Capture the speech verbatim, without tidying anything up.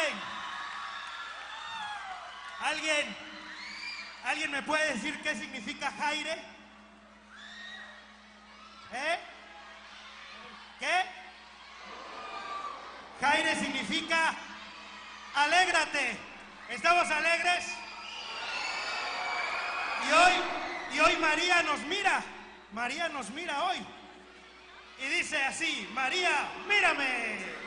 ¿Alguien? ¿Alguien? ¿Alguien me puede decir qué significa Jaire? ¿Eh? ¿Qué? Jaire significa alégrate. ¿Estamos alegres? Y hoy, y hoy María nos mira. María nos mira hoy. Y dice así: María, mírame.